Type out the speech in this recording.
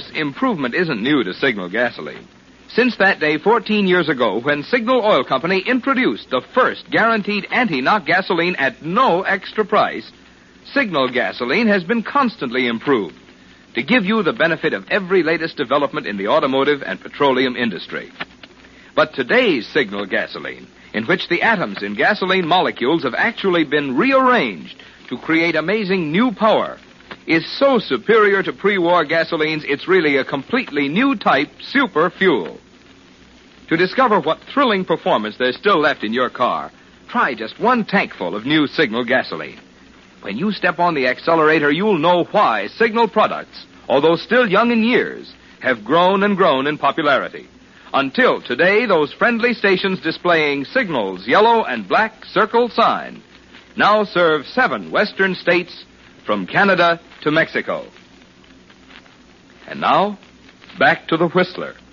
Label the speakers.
Speaker 1: This improvement isn't new to Signal gasoline. Since that day 14 years ago when Signal Oil Company introduced the first guaranteed anti-knock gasoline at no extra price, Signal gasoline has been constantly improved to give you the benefit of every latest development in the automotive and petroleum industry. But today's Signal gasoline, in which the atoms in gasoline molecules have actually been rearranged to create amazing new power, is so superior to pre-war gasolines, it's really a completely new type super fuel. To discover what thrilling performance there's still left in your car, try just one tankful of new Signal gasoline. When you step on the accelerator, you'll know why Signal products, although still young in years, have grown and grown in popularity. Until today, those friendly stations displaying Signal's yellow and black circle sign now serve 7 western states from Canada to Mexico. And now, back to the Whistler.